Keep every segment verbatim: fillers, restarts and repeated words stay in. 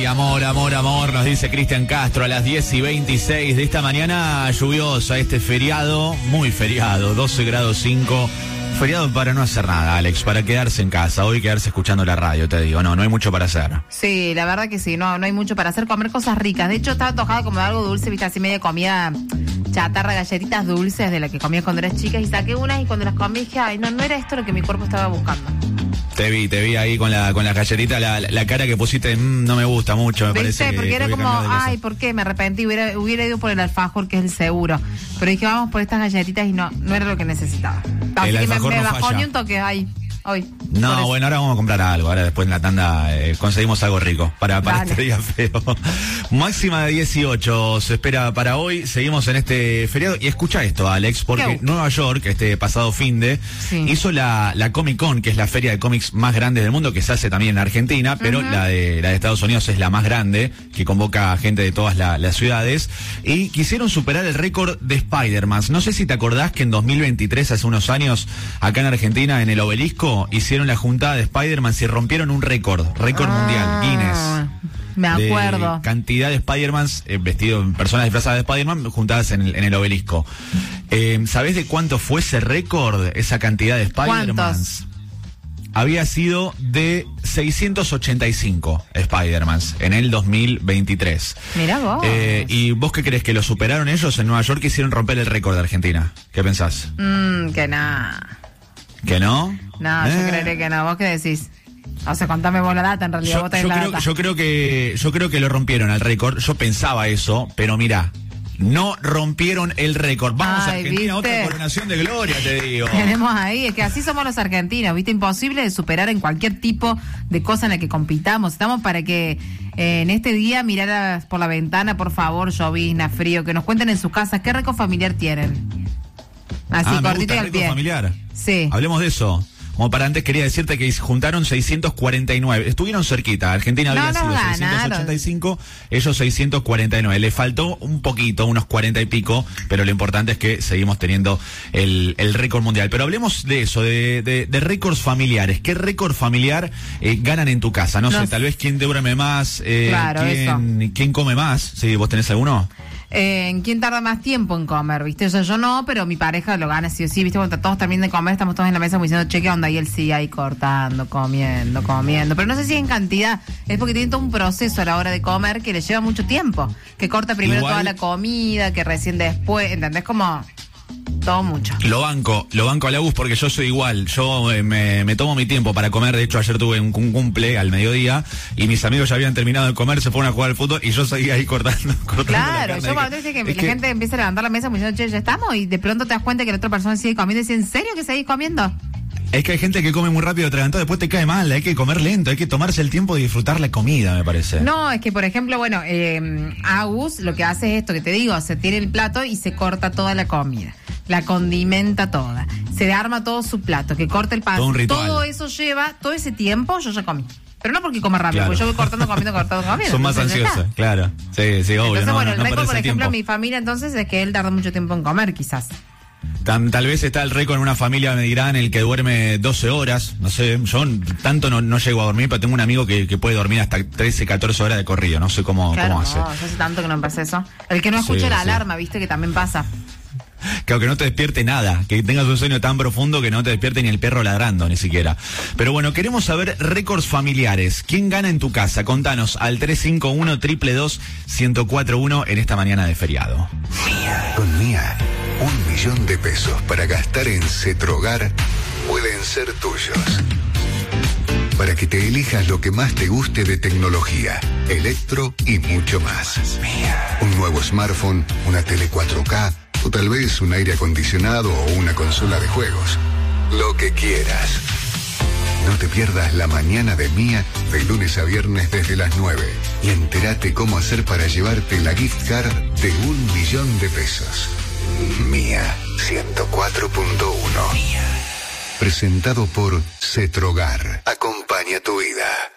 Ay, amor, amor, amor, nos dice Cristian Castro a las diez y veintiséis de esta mañana lluviosa, este feriado, muy feriado, doce grados cinco. Feriado para no hacer nada, Alex, para quedarse en casa, hoy quedarse escuchando la radio, te digo, no, no hay mucho para hacer. Sí, la verdad que sí, no, no hay mucho para hacer, comer cosas ricas. De hecho, estaba antojada como de algo dulce, viste, así media comida chatarra, galletitas dulces de las que comías cuando eras chica, y saqué unas y cuando las comí dije, ay, no, no era esto lo que mi cuerpo estaba buscando. Te vi, te vi ahí con la con la galletita, la, la cara que pusiste, mmm, no me gusta mucho, me ¿Viste? parece. Porque que era como, ay, cosa. ¿por qué? Me arrepentí, hubiera, hubiera ido por el alfajor, que es el seguro. Pero dije, vamos por estas galletitas y no, no era lo que necesitaba. Así El que me, alfajor me no bajó falla. ni un toque, ay, hoy. No, bueno, ahora vamos a comprar algo. Ahora después en la tanda eh, conseguimos algo rico para, para este día feo. Máxima de dieciocho se espera para hoy. Seguimos en este feriado. Y escucha esto, Alex, porque Nueva York, este pasado finde, sí. hizo la, la Comic Con, que es la feria de cómics más grande del mundo, que se hace también en Argentina, pero uh-huh. la, de, la de Estados Unidos es la más grande, que convoca a gente de todas la, las ciudades. Y quisieron superar el récord de Spider-Man. No sé si te acordás que en dos mil veintitrés, hace unos años, acá en Argentina, en el Obelisco, hicieron la juntada de Spider-Man y rompieron un récord, récord ah, mundial, Guinness. Me acuerdo. De cantidad de Spider-Man, eh, vestidos, personas disfrazadas de Spider-Man juntadas en el, en el Obelisco. Eh, ¿Sabés de cuánto fue ese récord, esa cantidad de Spider-Man? ¿Cuántos? Había sido de seiscientos ochenta y cinco Spider-Man en el dos mil veintitrés. Mirá vos. Eh, ¿Y vos qué crees? ¿Que lo superaron ellos en Nueva York? Quisieron romper el récord de Argentina. ¿Qué pensás? Mmm, que nada. ¿Que no? No, eh. yo creeré que no. ¿Vos qué decís? O sea, contame vos la data, en realidad yo, vos tenés yo la creo, data. Yo creo que yo creo que lo rompieron el récord. Yo pensaba eso, pero mirá, no rompieron el récord. Vamos Ay, a Argentina, ¿viste? otra coronación de gloria, te digo. Tenemos ahí, es que así somos los argentinos, ¿viste? Imposible de superar en cualquier tipo de cosa en la que compitamos. Estamos para que eh, en este día mirar por la ventana, por favor, llovizna, frío, que nos cuenten en sus casas qué récord familiar tienen. Así, ah, cortito y al pie. Familiar. Sí. Hablemos de eso. Como para antes quería decirte que juntaron seiscientos cuarenta y nueve. Estuvieron cerquita. Argentina había no, sido no seiscientos ochenta y cinco, ellos seiscientos cuarenta y nueve. Le faltó un poquito, unos cuarenta y pico, pero lo importante es que seguimos teniendo el, el récord mundial. Pero hablemos de eso, de, de, de récords familiares. ¿Qué récord familiar eh, ganan en tu casa? No, no sé, tal vez quién duerme más, eh, claro, quién, quién come más. ¿Sí? ¿Vos tenés alguno? Eh, ¿En quién tarda más tiempo en comer, viste? O sea, yo no, pero mi pareja lo gana sí o sí, viste, cuando todos terminan de comer, estamos todos en la mesa como diciendo, che, ¿qué onda? Y él sigue ahí cortando, comiendo, comiendo, pero no sé si en cantidad, es porque tiene todo un proceso a la hora de comer que le lleva mucho tiempo, que corta primero Igual, toda la comida, que recién después, ¿entendés? Como todo mucho. Lo banco, lo banco a la bus porque yo soy igual, yo eh, me, me tomo mi tiempo para comer. De hecho ayer tuve un, un cumple al mediodía y mis amigos ya habían terminado de comer, se fueron a jugar al fútbol y yo seguía ahí cortando, cortando claro, la yo cuando dice que la que... gente empieza a levantar la mesa como diciendo, che, ya estamos, y de pronto te das cuenta que la otra persona sigue comiendo y dice, ¿en serio que seguís comiendo? Es que hay gente que come muy rápido atragantado, después te cae mal, hay que comer lento, hay que tomarse el tiempo de disfrutar la comida, me parece. No, es que por ejemplo, bueno, eh, Agus lo que hace es esto que te digo, se tiene el plato y se corta toda la comida, la condimenta toda, se le arma todo su plato, que corta el pan, todo, un ritual. Todo eso lleva, todo ese tiempo yo ya comí. Pero no porque coma rápido, claro. Porque yo voy cortando, comiendo, cortando, comiendo. Son más ansiosas, claro. Sí, sí, obvio. Entonces, no, bueno, no, el no récord, por ejemplo, tiempo. mi familia entonces es que él tarda mucho tiempo en comer, quizás. Tal, tal vez está el récord en una familia, me dirán, el que duerme doce horas, no sé, yo tanto no, no llego a dormir, pero tengo un amigo que, que puede dormir hasta trece, catorce horas de corrido, no sé cómo, claro, cómo hace. No, yo hace tanto que no me pasa eso. El que no escucha sí, la sí. alarma, viste, que también pasa. Claro, que no te despierte nada, que tengas un sueño tan profundo que no te despierte ni el perro ladrando, ni siquiera. Pero bueno, queremos saber récords familiares. ¿Quién gana en tu casa? Contanos al tres cinco uno, dos dos dos, uno cero cuatro uno en esta mañana de feriado. Mía. Con Mía, un millón de pesos para gastar en Cetrogar pueden ser tuyos. Para que te elijas lo que más te guste de tecnología, electro y mucho más. Mía. Un nuevo smartphone, una tele cuatro K, o tal vez un aire acondicionado o una consola de juegos. Lo que quieras. No te pierdas la mañana de Mía de lunes a viernes desde las nueve y entérate cómo hacer para llevarte la gift card de un millón de pesos. Mía ciento cuatro punto uno. Presentado por Cetrogar. Acompaña tu vida.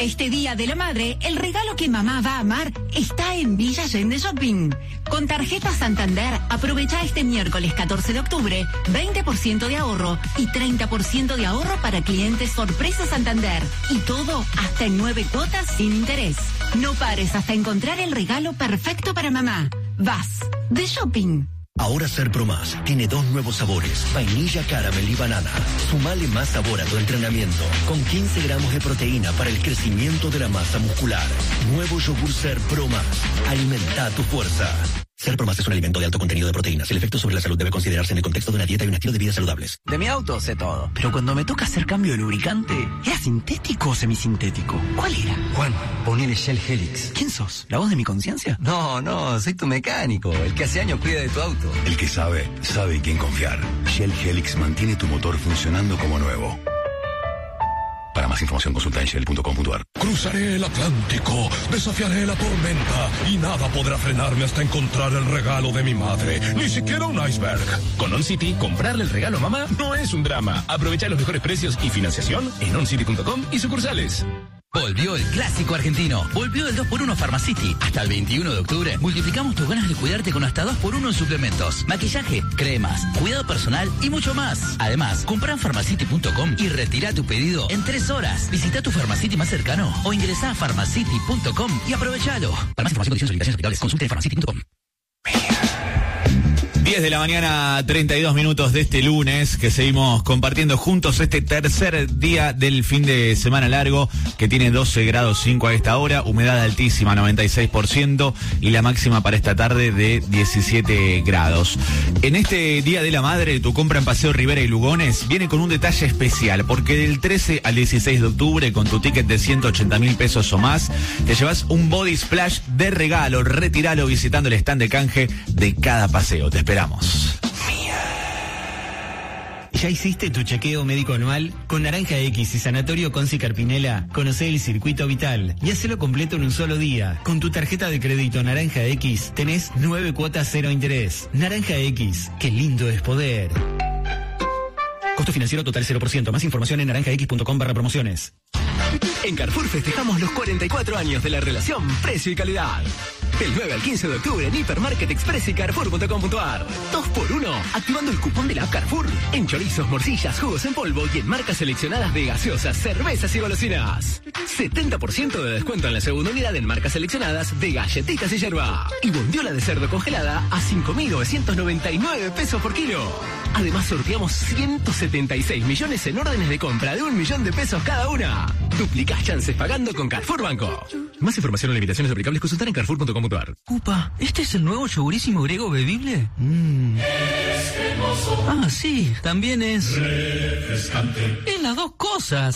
Este Día de la Madre, el regalo que mamá va a amar está en Villa Allende Shopping. Con tarjeta Santander, aprovecha este miércoles catorce de octubre, veinte por ciento de ahorro y treinta por ciento de ahorro para clientes sorpresa Santander. Y todo hasta en nueve cuotas sin interés. No pares hasta encontrar el regalo perfecto para mamá. Vas de shopping. Ahora Ser Pro Más tiene dos nuevos sabores, vainilla, caramel y banana. Sumale más sabor a tu entrenamiento, con quince gramos de proteína para el crecimiento de la masa muscular. Nuevo yogur Ser Pro Más. Alimenta tu fuerza. Ser Pro Más es un alimento de alto contenido de proteínas. El efecto sobre la salud debe considerarse en el contexto de una dieta y un estilo de vida saludables. De mi auto sé todo, pero cuando me toca hacer cambio de lubricante, ¿era sintético o semisintético? ¿Cuál era? Juan, ponele Shell Helix. ¿Quién sos? ¿La voz de mi conciencia? No, no, soy tu mecánico, el que hace años cuida de tu auto. El que sabe, sabe en quién confiar. Shell Helix mantiene tu motor funcionando como nuevo. Para más información consulta en shell punto com punto a r. Cruzaré el Atlántico, desafiaré la tormenta y nada podrá frenarme hasta encontrar el regalo de mi madre, ni siquiera un iceberg. Con OnCity, comprarle el regalo a mamá no es un drama. Aprovecha los mejores precios y financiación en oncity punto com y sucursales. Volvió el clásico argentino. Volvió el dos por uno Pharmacity. Hasta el veintiuno de octubre multiplicamos tus ganas de cuidarte con hasta dos por uno en suplementos, maquillaje, cremas, cuidado personal y mucho más. Además, compra en pharmacity punto com y retira tu pedido en tres horas. Visita tu Pharmacity más cercano o ingresa a pharmacity punto com y aprovechalo. Para más información, condiciones y limitaciones aplicables, consulte en pharmacity punto com. diez de la mañana, treinta y dos minutos de este lunes, que seguimos compartiendo juntos este tercer día del fin de semana largo, que tiene doce grados cinco a esta hora, humedad altísima, noventa y seis por ciento, y la máxima para esta tarde de diecisiete grados. En este Día de la Madre, tu compra en Paseo Rivera y Lugones viene con un detalle especial, porque del trece al dieciséis de octubre, con tu ticket de ciento ochenta mil pesos o más, te llevas un Body Splash de regalo. Retíralo visitando el stand de canje de cada paseo. Te esperamos. ¿Ya hiciste tu chequeo médico anual? Con Naranja X y Sanatorio Conci Carpinela, conocé el circuito vital y hacelo completo en un solo día. Con tu tarjeta de crédito Naranja X tenés nueve cuotas cero interés. Naranja X, qué lindo es poder. Costo financiero total cero por ciento. Más información en naranja x punto com barra promociones. En Carrefour festejamos los cuarenta y cuatro años de la relación precio y calidad. Del nueve al quince de octubre en Hipermarket Express y Carrefour punto com punto a r. dos por uno, activando el cupón de la app Carrefour. En chorizos, morcillas, jugos en polvo y en marcas seleccionadas de gaseosas, cervezas y golosinas. setenta por ciento de descuento en la segunda unidad en marcas seleccionadas de galletitas y yerba. Y bondiola de cerdo congelada a cinco mil novecientos noventa y nueve pesos por kilo. Además sorteamos ciento setenta y seis millones en órdenes de compra de un millón de pesos cada una. Duplicás chances pagando con Carrefour Banco. Más información o limitaciones aplicables consultar en carrefour punto com punto a r. Upa, ¿este es el nuevo yogurísimo griego bebible? Mm. Ah, sí, también es... refrescante. Es las dos cosas.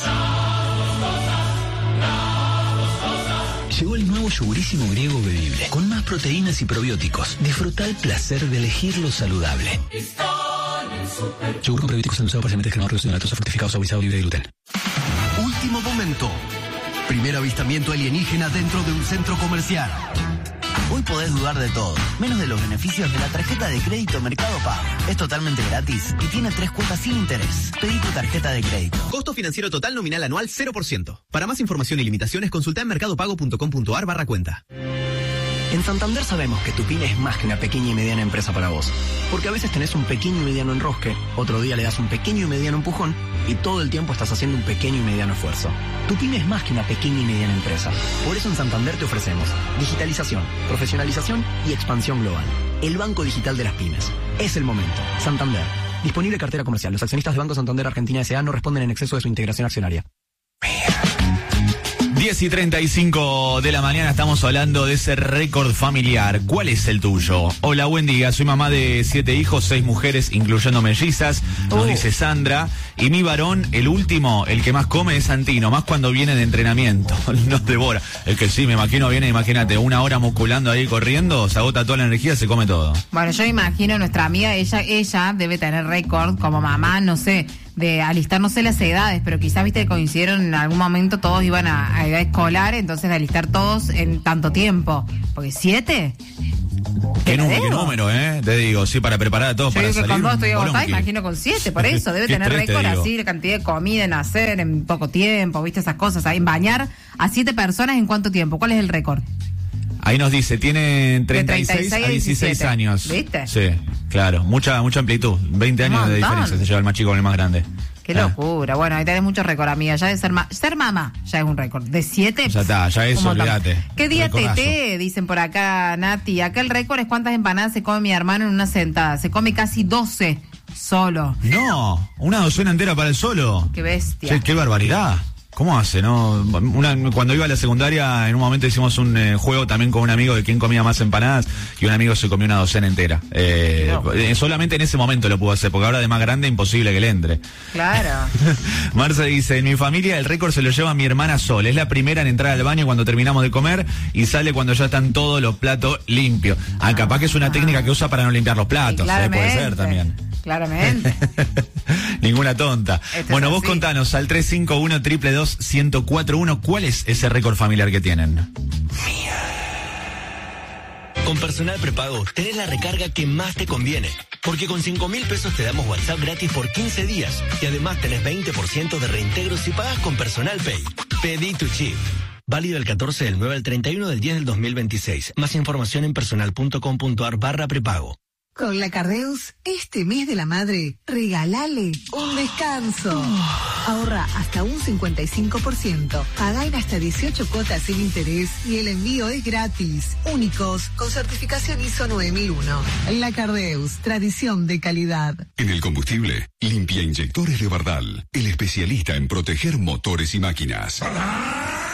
Llegó el nuevo yogurísimo griego bebible, con más proteínas y probióticos. Disfruta el placer de elegir lo saludable. Yogur con probióticos endulzado parcialmente descremado, reducido en lactosa, fructificado, saborizado, libre de gluten. Último momento. Primer avistamiento alienígena dentro de un centro comercial. Hoy podés dudar de todo, menos de los beneficios de la tarjeta de crédito Mercado Pago. Es totalmente gratis y tiene tres cuotas sin interés. Pedí tu tarjeta de crédito. Costo financiero total nominal anual cero por ciento. Para más información y limitaciones, consulta en mercado pago punto com punto a r barra cuenta. En Santander sabemos que tu pyme es más que una pequeña y mediana empresa para vos. Porque a veces tenés un pequeño y mediano enrosque, otro día le das un pequeño y mediano empujón y todo el tiempo estás haciendo un pequeño y mediano esfuerzo. Tu pyme es más que una pequeña y mediana empresa. Por eso en Santander te ofrecemos digitalización, profesionalización y expansión global. El banco digital de las pymes. Es el momento. Santander. Disponible cartera comercial. Los accionistas de Banco Santander Argentina S A no responden en exceso de su integración accionaria. diez y treinta y cinco de la mañana, estamos hablando de ese récord familiar. ¿Cuál es el tuyo? Hola, buen día. Soy mamá de siete hijos, seis mujeres, incluyendo mellizas. Nos uh. dice Sandra. Y mi varón, el último, el que más come es Santino, más cuando viene de entrenamiento. Nos devora. El que sí, me imagino, viene, imagínate, una hora musculando ahí corriendo, se agota toda la energía, se come todo. Bueno, yo imagino nuestra amiga, ella, ella debe tener récord como mamá, no sé, de alistar, no sé las edades, pero quizás, viste, que coincidieron en algún momento, todos iban a, a edad escolar, entonces de alistar todos en tanto tiempo. Porque siete... ¿Qué, número, ¿Qué número, eh? Te digo, sí, para preparar a todos Yo para digo que salir. Con dos estoy agotada, bolonqui. imagino con siete, por eso. Debe Qué tener estrés, te récord digo. así, de cantidad de comida en hacer en poco tiempo, ¿viste? Esas cosas. Ahí, en bañar a siete personas en cuánto tiempo. ¿Cuál es el récord? Ahí nos dice, tienen treinta y seis a dieciséis años. ¿Viste? Sí, claro. Mucha mucha amplitud. veinte años Un de montón. diferencia se lleva el más chico con el más grande. Qué Ah. locura. Bueno, ahí tenés mucho récord, amiga. Ya de ser, ma ser mamá ya es un récord. De siete. Ya está, ya un eso, montón. olvídate. ¿Qué día Recordazo. Tete? Dicen por acá, Nati. Acá el récord es cuántas empanadas se come mi hermano en una sentada. Se come casi doce solo. No, una docena entera para el solo. Qué bestia. Qué, qué barbaridad. ¿Cómo hace, no? Una, cuando iba a la secundaria, en un momento hicimos un eh, juego también con un amigo de quién comía más empanadas y un amigo se comió una docena entera. Eh, No. eh, solamente en ese momento lo pudo hacer, porque ahora de más grande imposible que le entre. Claro. Marce dice, en mi familia el récord se lo lleva mi hermana Sol. Es la primera en entrar al baño cuando terminamos de comer y sale cuando ya están todos los platos limpios. Ah, capaz que es una técnica que usa para no limpiar los platos, ¿eh? Puede ser también. Claramente. Ninguna tonta. Esto Bueno, es vos así. contanos al tres cinco uno, dos dos dos, uno cero cuatro uno, ¿cuál es ese récord familiar que tienen? Con Personal Prepago tenés la recarga que más te conviene. Porque con cinco mil pesos te damos WhatsApp gratis por quince días. Y además tenés veinte por ciento de reintegro si pagas con Personal Pay. Pedí tu chip. Válido del catorce del nueve al treinta y uno del diez del dos mil veintiséis. Más información en personal.com.ar barra prepago. Con la Cardeus, este mes de la madre, regalale un descanso. Ahorra hasta un cincuenta y cinco por ciento. Pagá en hasta dieciocho cuotas sin interés y el envío es gratis. Únicos, con certificación I S O nueve mil uno. La Cardeus, tradición de calidad. En el combustible, Limpia Inyectores de Bardal, el especialista en proteger motores y máquinas.